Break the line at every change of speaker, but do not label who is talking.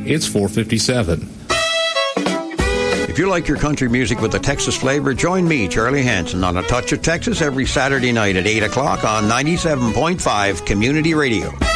it's $4.57.
If you like your country music with a Texas flavor, join me, Charlie Hanson, on A Touch of Texas every Saturday night at 8 o'clock on 97.5 Community Radio.